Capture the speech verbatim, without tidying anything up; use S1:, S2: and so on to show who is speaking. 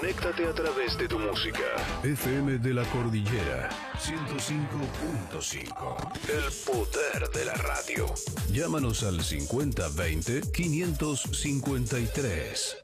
S1: Conéctate a través de tu música. F M de la Cordillera ciento cinco punto cinco. El poder de la radio. Llámanos al cincuenta veinte quinientos cincuenta y tres.